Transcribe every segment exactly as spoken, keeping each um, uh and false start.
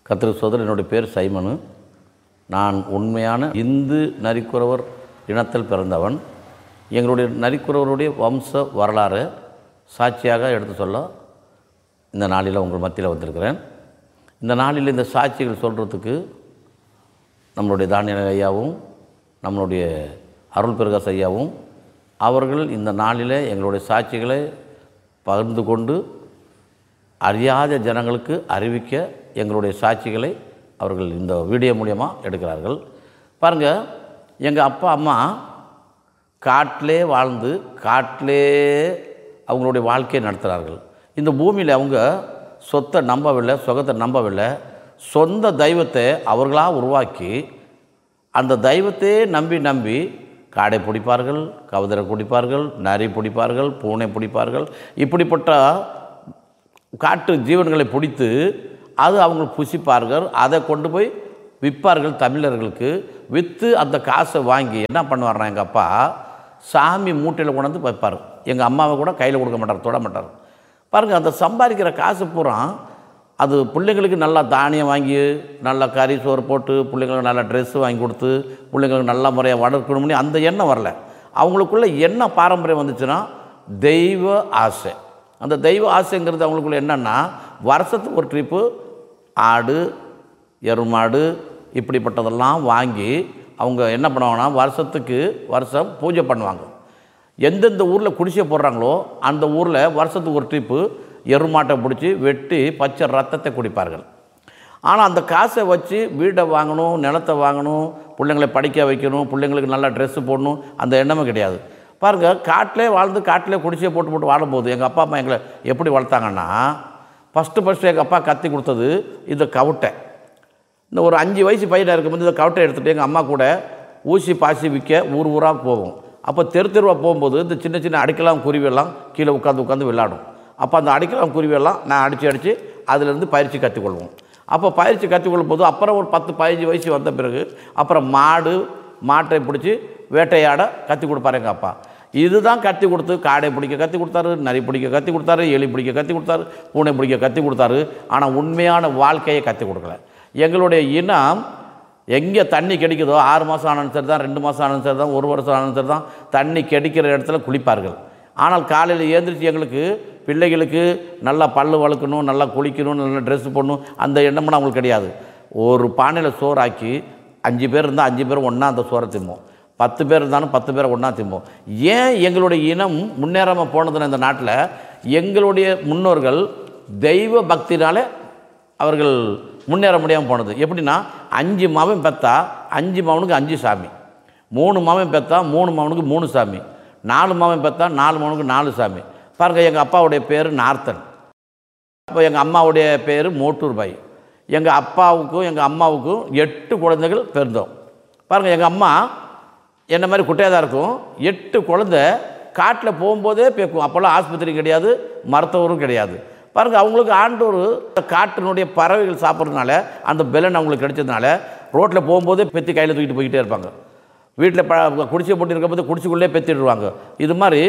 கர்த்தருக்கு சோதரர், என்னுடைய பேர் சைமனு. நான் உண்மையான இந்து நரிக்குறவர் இனத்தில் பிறந்தவன். எங்களுடைய நரிக்குறவருடைய வம்ச வரலாறு சாட்சியாக எடுத்து சொல்ல இந்த நாளில் உங்கள் மத்தியில் வந்திருக்கிறேன். இந்த நாளில் இந்த சாட்சிகள் சொல்கிறதுக்கு நம்மளுடைய தானிய ஐயாவும் நம்மளுடைய அருள் பிரகாஷ் ஐயாவும் அவர்கள் இந்த நாளில் எங்களுடைய சாட்சிகளை பகிர்ந்து கொண்டு அறியாத ஜனங்களுக்கு அறிவிக்க எங்களுடைய சாட்சிகளை அவர்கள் இந்த வீடியோ மூலியமாக எடுக்கிறார்கள். பாருங்கள், எங்கள் அப்பா அம்மா காட்டிலே வாழ்ந்து காட்டிலே அவங்களுடைய வாழ்க்கையை நடத்துகிறார்கள். இந்த பூமியில் அவங்க சொத்தை நம்பவில்லை, சுகத்தை நம்பவில்லை. சொந்த தெய்வத்தை அவர்களாக உருவாக்கி அந்த தெய்வத்தையே நம்பி நம்பி காடை பிடிப்பார்கள், கவுதரை பிடிப்பார்கள், நரி பிடிப்பார்கள், பூனை பிடிப்பார்கள். இப்படிப்பட்ட காட்டு ஜீவன்களை பிடித்து அது அவங்க புசிப்பார்கள். அதை கொண்டு போய் விற்பார்கள் தமிழர்களுக்கு. விற்று அந்த காசை வாங்கி என்ன பண்ணுவார்னா எங்கள் அப்பா சாமி மூட்டையில் கொண்டாந்து வைப்பார். எங்கள் அம்மாவை கூட கையில் கொடுக்க மாட்டார், தொட மாட்டார். பாருங்கள், அந்த சம்பாதிக்கிற காசு பூரா அது பிள்ளைங்களுக்கு நல்லா தானியம் வாங்கி நல்லா கறி சோறு போட்டு பிள்ளைங்களுக்கு நல்லா ட்ரெஸ்ஸு வாங்கி கொடுத்து பிள்ளைங்களுக்கு நல்ல முறையாக வளர்க்கணும்னு அந்த எண்ணம் வரல. அவங்களுக்குள்ள என்ன பாரம்பரியம் வந்துச்சுன்னா தெய்வ ஆசை. அந்த தெய்வ ஆசைங்கிறது அவங்களுக்குள்ள என்னென்னா வருஷத்துக்கு ஒரு ட்ரிப்பு ஆடு எருமாடு இப்படிப்பட்டதெல்லாம் வாங்கி அவங்க என்ன பண்ணுவாங்கன்னா வருஷத்துக்கு வருஷம் பூஜை பண்ணுவாங்க. எந்தெந்த ஊரில் குடிசை போடுறாங்களோ அந்த ஊரில் வருஷத்துக்கு ஒரு ட்ரிப்பு எருமாட்டை பிடிச்சி வெட்டி பச்சை ரத்தத்தை குடிப்பார்கள். ஆனால் அந்த காசை வச்சு வீட்டை வாங்கணும், நிலத்தை வாங்கணும், பிள்ளைங்களை படிக்க வைக்கணும், பிள்ளைங்களுக்கு நல்லா ட்ரெஸ்ஸு போடணும், அந்த எண்ணமும் கிடையாது. பாருங்கள், காட்டிலே வாழ்ந்து காட்டிலே குடிசையை போட்டு போட்டு வாழும்போது எங்கள் அப்பா அம்மா எங்களை எப்படி வளர்த்தாங்கன்னா, ஃபஸ்ட்டு ஃபஸ்ட்டு எங்கள் அப்பா கற்றுக் கொடுத்தது இந்த கவுட்டை. இந்த ஒரு அஞ்சு வயசு பையனாக இருக்கும்போது இந்த கவுட்டை எடுத்துகிட்டு எங்கள் அம்மா கூட ஊசி பாசி விற்க ஊர் ஊராக போவோம். அப்போ தெரு தெருவாக போகும்போது இந்த சின்ன சின்ன அடிக்கலாம் குருவியெல்லாம் கீழே உட்காந்து உட்காந்து விளையாடும். அப்போ அந்த அடிக்கலாம் குருவியெல்லாம் நான் அடித்து அடித்து அதிலேருந்து பயிற்சி கற்றுக்கொள்வோம். அப்போ பயிற்சி கற்றுக்கொள்ளும் போது அப்புறம் ஒரு பத்து பதினஞ்சு வயசு வந்த பிறகு அப்புறம் மாடு மாட்டை பிடிச்சி வேட்டையாட கற்றுக் கொடுப்பார் எங்கள் அப்பா. இதுதான் கற்றுக் கொடுத்து காடை பிடிக்க கற்றுக் கொடுத்தாரு, நரி பிடிக்க கற்றுக் கொடுத்தாரு, எலி பிடிக்க கற்றுக் கொடுத்தாரு, பூனை பிடிக்க கற்றுக் கொடுத்தாரு. ஆனால் உண்மையான வாழ்க்கையை கற்றுக் கொடுக்கல. எங்களுடைய இனம் எங்கே தண்ணி கிடைக்குதோ ஆறு மாதம் ஆனாலும் சரி தான், ரெண்டு மாதம் ஆனாலும் சரி தான், ஒரு வருஷம் ஆனாலும் சரி தான், தண்ணி கிடைக்கிற இடத்துல குளிப்பார்கள். ஆனால் காலையில் ஏந்திரிச்சு எங்களுக்கு பிள்ளைகளுக்கு நல்லா பல்லு வளர்க்கணும், நல்லா குளிக்கணும், நல்லா ட்ரெஸ்ஸு போடணும், அந்த எண்ணம்னா அவங்களுக்கு கிடையாது. ஒரு பானையில் சோறாக்கி அஞ்சு பேர் இருந்தால் அஞ்சு பேர் ஒன்றா அந்த சோறை திம்போம், பத்து பேர் இருந்தாலும் பத்து பேரை ஒன்றா திம்போம். ஏன் எங்களுடைய இனம் முன்னேறாமல் போனதுன்னு இந்த நாட்டில் எங்களுடைய முன்னோர்கள் தெய்வ பக்தினாலே அவர்கள் முன்னேற முடியாமல் போனது. எப்படின்னா அஞ்சு மாவன் பெற்றா அஞ்சு மாவனுக்கு அஞ்சு சாமி, மூணு மாவன் பெற்றா மூணு மாவனுக்கு மூணு சாமி, நாலு மாவன் பெற்றா நாலு மாவனுக்கு நாலு சாமி. பாருங்கள், எங்கள் அப்பாவுடைய பேர் நார்த்தன், அப்போ எங்கள் அம்மாவுடைய பேர் மோட்டூர்பாய். எங்கள் அப்பாவுக்கும் எங்கள் அம்மாவுக்கும் எட்டு குழந்தைகள் பிறந்தோம். பாருங்கள், எங்கள் அம்மா என்ன மாதிரி குட்டையாக தான் இருக்கும். எட்டு குழந்தை காட்டில் போகும்போதே பேக்கும். அப்போல்லாம் ஆஸ்பத்திரி கிடையாது, மருத்துவரும் கிடையாது. பாருங்கள், அவங்களுக்கு ஆண்டோர் காட்டினுடைய பறவைகள் சாப்பிட்றதுனால அந்த பெலன் அவங்களுக்கு கிடைச்சதுனால ரோட்டில் போகும்போதே பெத்தி கையில் தூக்கிட்டு போய்கிட்டே இருப்பாங்க. வீட்டில் ப குடிசை போட்டு இருக்கும்போது குடிசைக்குள்ளே பெத்திடுவாங்க. இது மாதிரி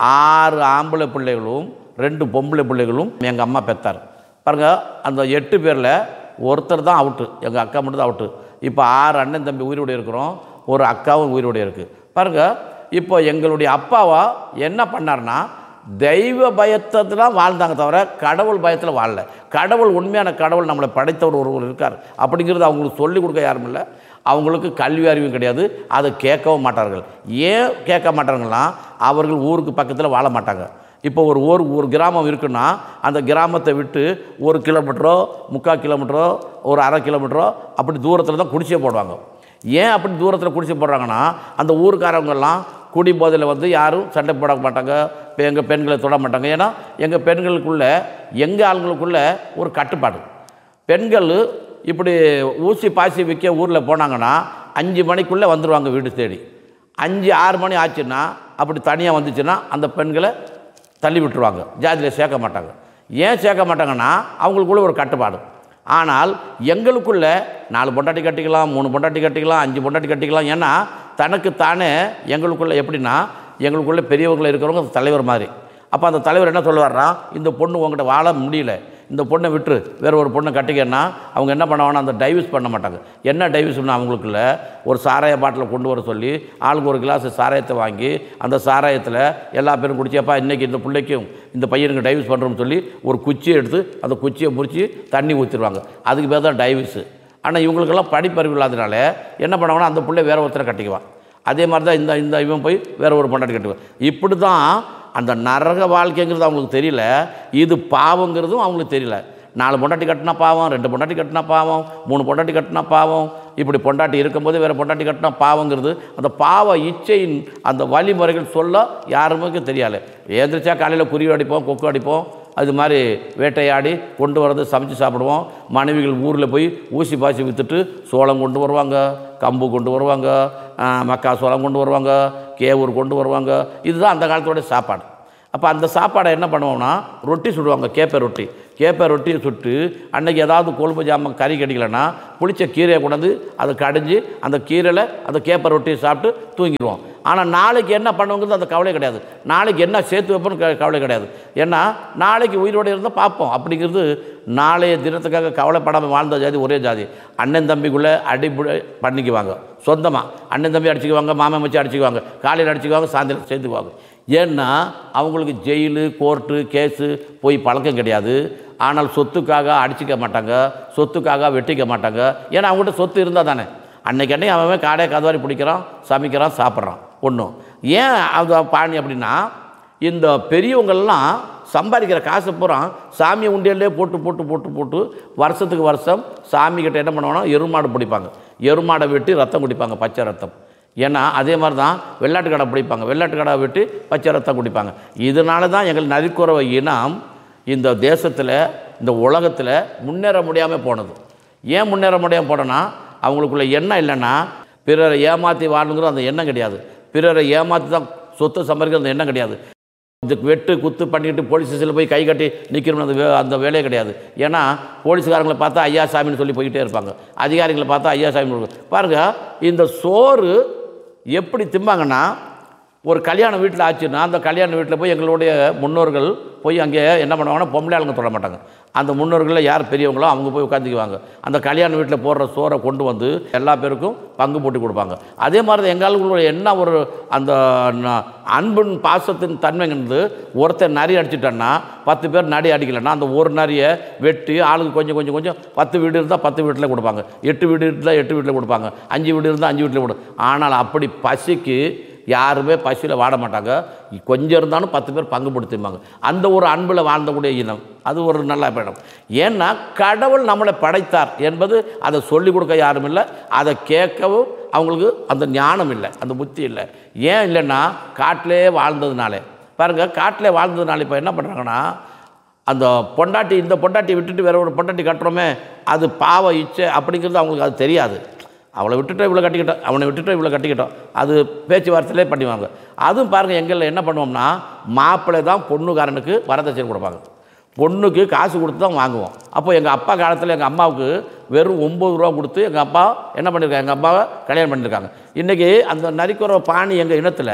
ஆறு ஆம்பளை பிள்ளைகளும் ரெண்டு பொம்பளை பிள்ளைகளும் எங்கள் அம்மா பெற்றார். பாருங்கள், அந்த எட்டு பேரில் ஒருத்தர் தான் அவுட்டு, எங்கள் அக்கா மட்டும் தான் அவுட்டு. இப்போ ஆறு அண்ணன் தம்பி உயிரோடு இருக்கிறோம், ஒரு அக்காவும் உயிரோடு இருக்குது. பாருங்கள், இப்போ எங்களுடைய அப்பாவா என்ன பண்ணார்னா தெய்வ பயத்தில் தான் வாழ்ந்தாங்க தவிர கடவுள் பயத்தில் வாழல. கடவுள் உண்மையான கடவுள் நம்மளை படைத்தவர் ஒருவர் இருக்கார் அப்படிங்கிறது அவங்களுக்கு சொல்லிக் கொடுக்க யாரும் இல்லை. அவங்களுக்கு கல்வி அறிவும் கிடையாது, அதை கேட்கவும் மாட்டார்கள். ஏன் கேட்க மாட்டாங்கன்னா அவர்கள் ஊருக்கு பக்கத்தில் வாழ மாட்டாங்க. இப்போ ஒரு ஊர் ஒரு கிராமம் இருக்குன்னா அந்த கிராமத்தை விட்டு ஒரு கிலோமீட்டரோ முக்கால் கிலோமீட்டரோ ஒரு அரை கிலோமீட்டரோ அப்படி தூரத்தில் தான் குடிசை போடுவாங்க. ஏன் அப்படி தூரத்தில் குடிசை போடுறாங்கன்னா அந்த ஊருக்காரவங்கெல்லாம் குடி போதையில் வந்து யாரும் சண்டை போட மாட்டாங்க, இப்போ எங்கள் பெண்களை தொட மாட்டாங்க. ஏன்னா எங்கள் பெண்களுக்குள்ளே எங்கள் ஆளுங்களுக்குள்ள ஒரு கட்டுப்பாடு. பெண்கள் இப்படி ஊசி பாசி விற்க ஊரில் போனாங்கன்னா அஞ்சு மணிக்குள்ளே வந்துடுவாங்க வீடு தேடி. அஞ்சு ஆறு மணி ஆச்சுன்னா அப்படி தனியாக வந்துச்சுன்னா அந்த பெண்களை தள்ளி விட்டுருவாங்க, ஜாதியில் சேர்க்க மாட்டாங்க. ஏன் சேர்க்க மாட்டாங்கன்னா அவங்களுக்குள்ள ஒரு கட்டுப்பாடு. ஆனால் எங்களுக்குள்ளே நாலு பொண்டாட்டி கட்டிக்கலாம், மூணு பொண்டாட்டி கட்டிக்கலாம், அஞ்சு பொண்டாட்டி கட்டிக்கலாம். ஏன்னா தனக்கு தானே எங்களுக்குள்ளே எப்படின்னா எங்களுக்குள்ளே பெரியவர்கள் இருக்கிறவங்க தலைவர் மாதிரி. அப்போ அந்த தலைவர் என்ன சொல்லுவார்னா, இந்த பொண்ணு உங்கள்கிட்ட வாழ முடியல, இந்த பொண்ணை விட்டுரு வேறு ஒரு பொண்ணை கட்டிக்கன்னா அவங்க என்ன பண்ணுவாங்கன்னா அந்த டைவர்ஸ் பண்ண மாட்டாங்க. என்ன டைவர்ஸ்னா அவங்களுக்குள்ள ஒரு சாராய பாட்டில் கொண்டு வர சொல்லி ஆளுக்கு ஒரு கிளாஸ் சாராயத்தை வாங்கி அந்த சாராயத்தில் எல்லா பேரும் குடிச்சப்பா இன்றைக்கி இந்த பிள்ளைக்கும் இந்த பையனுக்கு டைவர்ஸ் பண்ணுறோம்னு சொல்லி ஒரு குச்சியை எடுத்து அந்த குச்சியை முறித்து தண்ணி ஊற்றிடுவாங்க. அதுக்கு பேர் தான் டைவர்ஸு. ஆனால் இவங்களுக்கெல்லாம் படிப்பறிவு இல்லாதனால என்ன பண்ணுவாங்கன்னா அந்த பிள்ளை வேறு ஒருத்தரை கட்டிக்குவான். அதே மாதிரி தான் இந்த இந்த இவன் போய் வேறு ஒரு பொண்டாட்டி கட்டுவான். இப்படி தான் அந்த நரக வாழ்க்கைங்கிறது அவங்களுக்கு தெரியல, இது பாவங்கிறதும் அவங்களுக்கு தெரியல. நாலு பொண்டாட்டி கட்டினா பாவம், ரெண்டு பொண்டாட்டி கட்டினா பாவம், மூணு பொண்டாட்டி கட்டினா பாவம், இப்படி பொண்டாட்டி இருக்கும்போது வேறு பொண்டாட்டி கட்டினா பாவங்கிறது அந்த பாவ இச்சையின் அந்த வழிமுறைகள் சொல்ல யாருமே தெரியலை. ஏந்திரிச்சா காலையில் குருவி அடிப்போம், கொக்கு அடிப்போம், அது மாதிரி வேட்டையாடி கொண்டு வரது சமைச்சு சாப்பிடுவோம். மனைவிகள் ஊரில் போய் ஊசி பாசி விற்றுட்டு சோளம் கொண்டு வருவாங்க, கம்பு கொண்டு வருவாங்க, மக்கா சோளம் கொண்டு வருவாங்க, கேவூர் கொண்டு வருவாங்க. இதுதான் அந்த காலத்தோடைய சாப்பாடு. அப்போ அந்த சாப்பாடை என்ன பண்ணுவோம்னா ரொட்டி சுடுவாங்க, கேப்பை ரொட்டி. கேப்பை ரொட்டியை சுட்டு அன்றைக்கி ஏதாவது கொழும்பு ஜாமான் கறி கிடைக்கலன்னா புளிச்ச கீரையை கொண்டாந்து அதை கடைஞ்சி அந்த கீரையில் அந்த கேப்பை ரொட்டியை சாப்பிட்டு தூங்கிடுவோம். ஆனால் நாளைக்கு என்ன பண்ணுவோங்கிறது அந்த கவலை கிடையாது, நாளைக்கு என்ன சேர்த்து வைப்போன்னு க கவலை கிடையாது. ஏன்னா நாளைக்கு உயிரோடு இருந்தால் பார்ப்போம் அப்படிங்கிறது. நாளைய தினத்துக்காக கவலைப்படாமல் வாழ்ந்த ஜாதி ஒரே ஜாதி. அண்ணன் தம்பிக்குள்ளே அடிப்படை பண்ணிக்குவாங்க, சொந்தமாக அண்ணன் தம்பி அடிச்சுக்குவாங்க, மாமன் வச்சு அடிச்சுக்குவாங்க, காலையில் அடிச்சுக்குவாங்க, சாயந்தரம் சேர்த்துக்குவாங்க. ஏன்னா அவங்களுக்கு ஜெயிலு கோர்ட்டு கேஸு போய் பழக்கம் கிடையாது. ஆனால் சொத்துக்காக அடிச்சிக்க மாட்டாங்க, சொத்துக்காக வெட்டிக்க மாட்டாங்க. ஏன்னா அவங்ககிட்ட சொத்து இருந்தால் தானே. அன்றைக்கி அன்றைக்கி அவன் காடை கதவாரி பிடிக்கிறான், சமைக்கிறான், சாப்பிட்றான். ஒன்றும் ஏன் அது பாணி அப்படின்னா இந்த பெரியவங்கள்லாம் சம்பாதிக்கிற காசை பூரா சாமி உண்டியல்லே போட்டு போட்டு போட்டு போட்டு வருஷத்துக்கு வருஷம் சாமிக்கிட்ட என்ன பண்ணுவாங்கன்னா எருமாடு பிடிப்பாங்க, எருமாடை வெட்டி ரத்தம் குடிப்பாங்க, பச்சை ரத்தம். ஏன்னா அதே மாதிரி தான் வெள்ளாட்டு கடை பிடிப்பாங்க, வெள்ளாட்டு கடை வெட்டி பச்சை ரத்தம் குடிப்பாங்க. இதனால தான் எங்கள் நரிக்குறவ இனம் இந்த தேசத்தில் இந்த உலகத்தில் முன்னேற முடியாமல் போனது. ஏன் முன்னேற முடியாமல் போனோன்னா அவங்களுக்குள்ள எண்ணம் இல்லைன்னா பிறரை ஏமாற்றி வாழணுங்கிற அந்த எண்ணம் கிடையாது, பிறரை ஏமாற்றி தான் சொத்து சம்பாதிக்கிற அந்த எண்ணம் கிடையாது. இதுக்கு வெட்டு குத்து பண்ணிட்டு போலீஸ் ஸ்டேஷனில் போய் கை கட்டி நிற்கணும்னு அந்த வே அந்த வேலையே கிடையாது. ஏன்னா போலீஸ்காரங்களை பார்த்தா ஐயா சாமின்னு சொல்லி போய்கிட்டே இருப்பாங்க, அதிகாரிகளை பார்த்தா ஐயா சாமி. பாருங்கள் இந்த சோறு எப்படி திம்பாங்கன்னா ஒரு கல்யாண வீட்டில் ஆச்சுன்னா அந்த கல்யாண வீட்டில் போய் எங்களுடைய முன்னோர்கள் போய் அங்கே என்ன பண்ணுவாங்கன்னா பொம்பளை ஆளுங்க தொட மாட்டாங்க. அந்த முன்னோர்களில் யார் பெரியவங்களோ அவங்க போய் உட்காந்துக்குவாங்க. அந்த கல்யாண வீட்டில் போடுற சோறை கொண்டு வந்து எல்லா பேருக்கும் பங்கு போட்டு கொடுப்பாங்க. அதே மாதிரி தான் எங்களுடைய என்ன ஒரு அந்த அன்பின் பாசத்தின் தன்மைங்கிறது ஒருத்தர் நரி அடிச்சிட்டோன்னா பத்து பேர் நரி அடிக்கலைன்னா அந்த ஒரு நரியை வெட்டி ஆளுக்கு கொஞ்சம் கொஞ்சம் கொஞ்சம் பத்து வீடு இருந்தால் பத்து வீட்டில் கொடுப்பாங்க, எட்டு வீடு இருந்தால் எட்டு வீட்டில் கொடுப்பாங்க, அஞ்சு வீடு இருந்தால் அஞ்சு வீட்டில் கொடு. ஆனால் அப்படி பசிக்கு யாருமே பசியில் வாட மாட்டாங்க, கொஞ்சம் இருந்தாலும் பத்து பேர் பங்கு படுத்திப்பாங்க. அந்த ஒரு அன்பில் வாழ்ந்தக்கூடிய இனம் அது ஒரு நல்ல இடம். ஏன்னா கடவுள் நம்மளை படைத்தார் என்பது அதை சொல்லிக் கொடுக்க யாரும் இல்லை, அதை கேட்கவும் அவங்களுக்கு அந்த ஞானம் இல்லை, அந்த புத்தி இல்லை. ஏன் இல்லைன்னா காட்டிலே வாழ்ந்ததுனாலே. பாருங்கள் காட்டிலே வாழ்ந்ததுனால இப்போ என்ன பண்ணுறாங்கன்னா அந்த பொண்டாட்டி இந்த பொண்டாட்டி விட்டுட்டு வேறு ஒரு பொண்டாட்டி கட்டுறோமே அது பாவ இச்சை அப்படிங்கிறது அவங்களுக்கு அது தெரியாது. அவளை விட்டுட்டோம் இவ்வளோ கட்டிக்கிட்டோம், அவனை விட்டுட்டோம் இவ்வளோ கட்டிக்கிட்டோம், அது பேச்சுவார்த்தையிலே பண்ணுவாங்க. அதுவும் பாருங்கள் எங்களில் என்ன பண்ணுவோம்னா மாப்பிள்ளை தான் பொண்ணுக்காரனுக்கு வரதட்சணை கொடுப்பாங்க, பொண்ணுக்கு காசு கொடுத்து தான் வாங்குவோம். அப்போ எங்கள் அப்பா காலத்தில் எங்கள் அம்மாவுக்கு வெறும் ஒம்பது ரூபா கொடுத்து எங்கள் அப்பா என்ன பண்ணியிருக்காங்க, எங்கள் அப்பாவை கல்யாணம் பண்ணியிருக்காங்க. இன்றைக்கி அந்த நரிக்குற பாணி எங்கள் இனத்தில்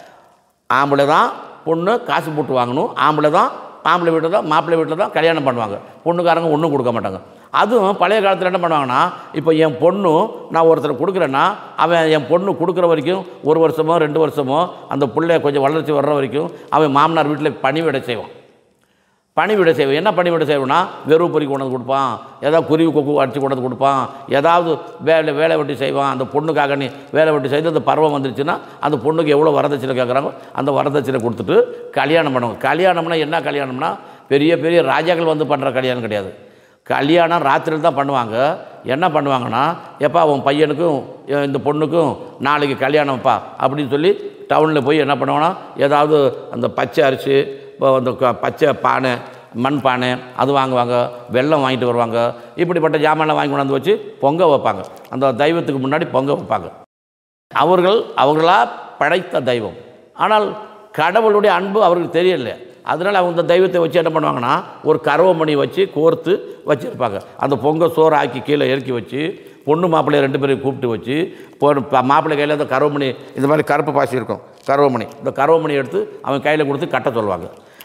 ஆம்பளை தான் பொண்ணு காசு போட்டு வாங்கணும், ஆம்பளை தான் ஆம்பளை வீட்டில் தான் மாப்பிள்ளை வீட்டில் தான் கல்யாணம் பண்ணுவாங்க, பொண்ணுக்காரங்க ஒன்றும் கொடுக்க மாட்டாங்க. அதுவும் பழைய காலத்தில் என்ன பண்ணுவாங்கன்னா இப்போ என் பொண்ணு நான் ஒருத்தர் கொடுக்குறேன்னா அவன் என் பொண்ணு கொடுக்குற வரைக்கும் ஒரு வருஷமோ ரெண்டு வருஷமோ அந்த பிள்ளை கொஞ்சம் வளர்ச்சி வர்ற வரைக்கும் அவன் மாமனார் வீட்டில் பணிவிடை செய்வான். பணிவிடை செய்வான் என்ன பணிவிடை செய்வோன்னா வெறும் பொறி கொண்டு வந்து கொடுப்பான், ஏதாவது குருவி கொக்கு அடித்து கொண்டு வந்து கொடுப்பான், ஏதாவது வேலை வேலை வெட்டி செய்வான். அந்த பொண்ணுக்காக நீ வேலை வெட்டி செய்து அந்த பருவம் வந்துருச்சுன்னா அந்த பொண்ணுக்கு எவ்வளோ வரதட்சணை கேட்குறாங்க அந்த வரதட்சணை கொடுத்துட்டு கல்யாணம் பண்ணுவாங்க. கல்யாணம்னா என்ன கல்யாணம்னா பெரிய பெரிய ராஜாக்கள் வந்து பண்ணுற கல்யாணம் கிடையாது. கல்யாணம் ராத்திரியில் தான் பண்ணுவாங்க. என்ன பண்ணுவாங்கன்னா எப்பா உன் பையனுக்கும் இந்த பொண்ணுக்கும் நாளைக்கு கல்யாணம்ப்பா அப்படின்னு சொல்லி டவுனில் போய் என்ன பண்ணுவாங்கன்னா ஏதாவது அந்த பச்சை அரிசி அந்த பச்சை பானை மண் பானை அது வாங்குவாங்க, வெல்லம் வாங்கிட்டு வருவாங்க, இப்படிப்பட்ட ஜாமான்லாம் வாங்கி கொண்டாந்து வச்சு பொங்க வைப்பாங்க. அந்த தெய்வத்துக்கு முன்னாடி பொங்க வைப்பாங்க. அவர்கள் அவர்களா படைத்த தெய்வம், ஆனால் கடவுளுடைய அன்பு அவர்களுக்கு தெரியல. அதனால் அவங்க இந்த தெய்வத்தை வச்சு என்ன பண்ணுவாங்கன்னா ஒரு கருவமணி வச்சு கோர்த்து வச்சுருப்பாங்க. அந்த பொங்க சோறு ஆக்கி கீழே இறக்கி வச்சு பொண்ணு மாப்பிள்ளையை ரெண்டு பேரையும் கூப்பிட்டு வச்சு மாப்பிள்ளை கையில் அந்த கருவமணி இந்த மாதிரி கருப்பு பாசி இருக்கும் கருவமணி, இந்த கருவமணி எடுத்து அவன் கையில் கொடுத்து கட்ட சொல்லுவாங்க.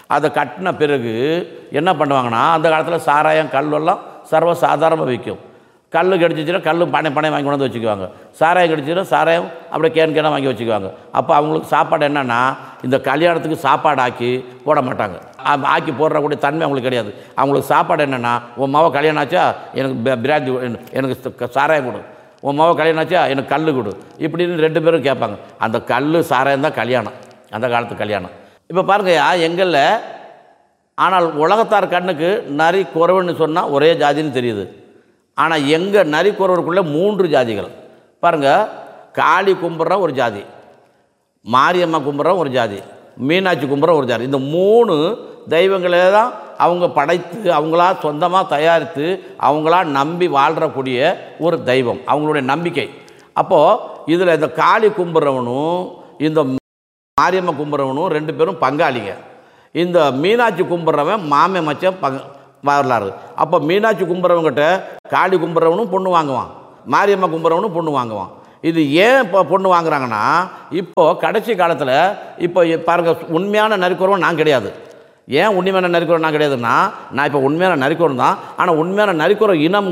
அதை கட்டின பிறகு என்ன பண்ணுவாங்கன்னா, அந்த காலத்தில் சாராயம் கல்லெல்லாம் சர்வ சாதாரணமாக விற்கும். கல் கிடச்சிச்சுன்னா கல் பனை பனை வாங்கி கொண்டு வந்து வச்சுக்குவாங்க. சாராயம் கிடச்சிச்சுன்னா சாராயம் அப்படியே கேன் கேனாக வாங்கி வச்சுக்குவாங்க. அப்போ அவங்களுக்கு சாப்பாடு என்னென்னா, இந்த கல்யாணத்துக்கு சாப்பாடு ஆக்கி போட மாட்டாங்க. ஆக்கி போடுறக்கூடிய தன்மை அவங்களுக்கு கிடையாது. அவங்களுக்கு சாப்பாடு என்னென்னா, உன் மாவை கல்யாணம் ஆச்சா எனக்கு பிராந்தி, எனக்கு சாராயம் கொடு, உன் மாவை கல்யாணம் ஆச்சா எனக்கு கல் கொடு, இப்படின்னு ரெண்டு பேரும் கேட்பாங்க. அந்த கல் சாராயம் தான் கல்யாணம், அந்த காலத்து கல்யாணம். இப்போ பாருங்கய்யா, எங்களில் ஆனால் உலகத்தார் கண்ணுக்கு நரி குறவுன்னு சொன்னால் ஒரே ஜாதின்னு தெரியுது. ஆனால் எங்கள் நரி குறவருக்குள்ளே மூன்று ஜாதிகள் பாருங்கள். காளி கும்பிட்ற ஒரு ஜாதி, மாரியம்மா கும்பிட்ற ஒரு ஜாதி, மீனாட்சி கும்பிட்ற ஒரு ஜாதி. இந்த மூணு தெய்வங்களே தான் அவங்க படைத்து அவங்களா சொந்தமாக தயாரித்து அவங்களா நம்பி வாழ்கிறக்கூடிய ஒரு தெய்வம், அவங்களுடைய நம்பிக்கை. அப்போது இதில் இந்த காளி கும்பிட்றவனும் இந்த மாரியம்மா கும்பிட்றவனும் ரெண்டு பேரும் பங்காளிங்க. இந்த மீனாட்சி கும்பிட்றவன் மாமே மச்சம் பங்க வரலாறு. அப்போ மீனாட்சி கும்பிட்றவங்கிட்ட காளி கும்பிட்றவனும் பொண்ணு வாங்குவான், மாரியம்மா கும்பிட்றவனும் பொண்ணு வாங்குவான். இது ஏன் இப்போ பொண்ணு வாங்குறாங்கன்னா, இப்போது கடைசி காலத்தில் இப்போ பாருங்கள், உண்மையான நரிக்குறவன் நான் கிடையாது. ஏன் உண்மையான நரிக்குறவன் நான் கிடையாதுன்னா, நான் இப்போ உண்மையான நரிக்குறவன் தான். ஆனால் உண்மையான நரிக்குறவ இனம்